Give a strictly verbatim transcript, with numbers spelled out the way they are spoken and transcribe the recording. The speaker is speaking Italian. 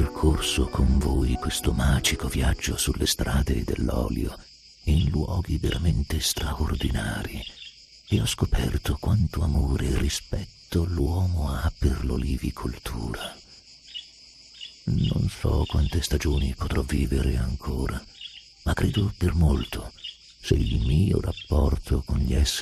percorso con voi questo magico viaggio sulle strade dell'olio, in luoghi veramente straordinari, e ho scoperto quanto amore e rispetto l'uomo ha per l'olivicoltura. Non so quante stagioni potrò vivere ancora, ma credo per molto, se il mio rapporto con gli esseri